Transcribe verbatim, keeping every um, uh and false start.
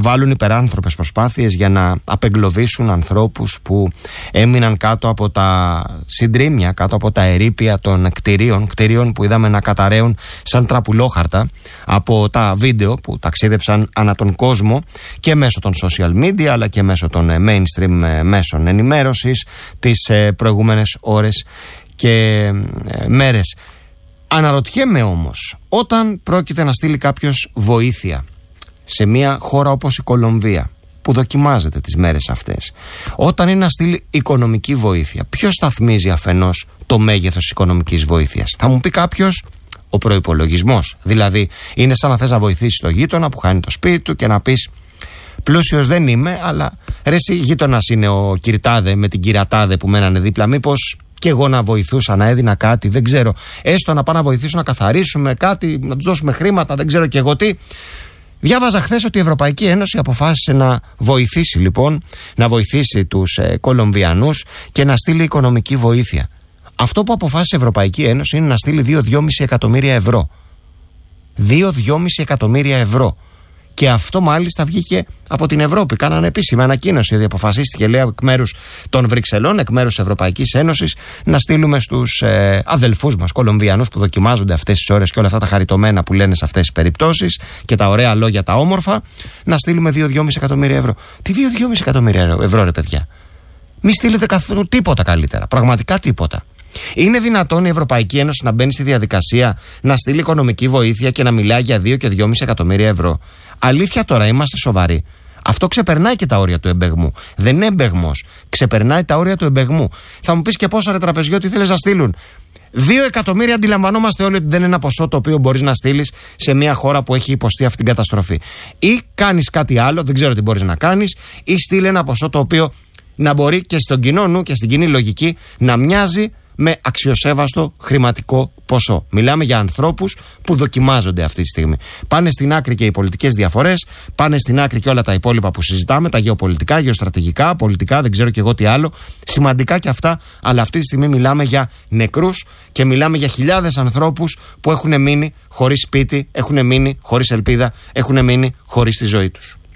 καταβάλουν υπεράνθρωπες προσπάθειες για να απεγκλωβίσουν ανθρώπους που έμειναν κάτω από τα συντρίμμια, κάτω από τα ερείπια των κτηρίων, κτηρίων που είδαμε να καταραίουν σαν τραπουλόχαρτα από τα βίντεο που ταξίδεψαν ανά τον κόσμο και μέσω των social media αλλά και μέσω των mainstream μέσων ενημέρωσης τις προηγούμενες ώρες και μέρες. Αναρωτιέμαι όμως, όταν πρόκειται να στείλει κάποιος βοήθεια σε μια χώρα όπως η Κολομβία, που δοκιμάζεται τις μέρες αυτές, όταν είναι να στείλει οικονομική βοήθεια, ποιος σταθμίζει αφενός το μέγεθος της οικονομικής βοήθειας? Θα μου πει κάποιος, ο προϋπολογισμός. Δηλαδή, είναι σαν να θες να βοηθήσεις τον γείτονα που χάνει το σπίτι του και να πεις, πλούσιος δεν είμαι, αλλά ρε εσύ γείτονας είναι ο Κυρτάδε με την Κυρατάδε που μένανε δίπλα, μήπως και εγώ να βοηθούσα, να έδινα κάτι, δεν ξέρω. Έστω να πάω να βοηθήσω να καθαρίσουμε κάτι, να τους δώσουμε χρήματα, δεν ξέρω και εγώ τι. Διάβαζα χθες ότι η Ευρωπαϊκή Ένωση αποφάσισε να βοηθήσει λοιπόν, να βοηθήσει τους ε, Κολομβιανούς και να στείλει οικονομική βοήθεια. Αυτό που αποφάσισε η Ευρωπαϊκή Ένωση είναι να στείλει δύο με δυόμισι εκατομμύρια ευρώ. δύο με δυόμισι εκατομμύρια ευρώ. Και αυτό μάλιστα βγήκε από την Ευρώπη. Κάνανε επίσημη ανακοίνωση, ότι αποφασίστηκε, λέει, εκ μέρους των Βρυξελών, εκ μέρους της Ευρωπαϊκής Ένωσης, να στείλουμε στους ε, αδελφούς μας Κολομβιανούς που δοκιμάζονται αυτές τις ώρες και όλα αυτά τα χαριτωμένα που λένε σε αυτές τις περιπτώσεις και τα ωραία λόγια, τα όμορφα, να στείλουμε δύο με δυόμισι εκατομμύρια ευρώ. Τι δύο με δυόμισι εκατομμύρια ευρώ, ρε παιδιά? Μη στείλετε καθόλου τίποτα καλύτερα. Πραγματικά τίποτα. Είναι δυνατόν η Ευρωπαϊκή Ένωση να μπαίνει στη διαδικασία να στείλει οικονομική βοήθεια και να μιλάει για δύο και δυόμισι εκατομμύρια ευρώ? Αλήθεια τώρα, είμαστε σοβαροί? Αυτό ξεπερνάει και τα όρια του εμπεγμού. Δεν είναι εμπεγμός. Ξεπερνάει τα όρια του εμπεγμού. Θα μου πεις και πόσα, ρε τραπεζιώτη, θέλεις να στείλουν? Δύο εκατομμύρια αντιλαμβανόμαστε όλοι ότι δεν είναι ένα ποσό το οποίο μπορείς να στείλεις σε μια χώρα που έχει υποστεί αυτή την καταστροφή. Ή κάνεις κάτι άλλο, δεν ξέρω τι μπορείς να κάνεις, ή στείλει ένα ποσό το οποίο να μπορεί και στον κοινό νου και στην κοινή λογική να μοιάζει με αξιοσέβαστο χρηματικό ποσό. Μιλάμε για ανθρώπους που δοκιμάζονται αυτή τη στιγμή. Πάνε στην άκρη και οι πολιτικές διαφορές, πάνε στην άκρη και όλα τα υπόλοιπα που συζητάμε, τα γεωπολιτικά, γεωστρατηγικά, πολιτικά, δεν ξέρω και εγώ τι άλλο. Σημαντικά και αυτά, αλλά αυτή τη στιγμή μιλάμε για νεκρούς και μιλάμε για χιλιάδες ανθρώπους που έχουν μείνει χωρίς σπίτι, έχουν μείνει χωρίς ελπίδα, έχουν μείνει χωρίς τη ζωή τους.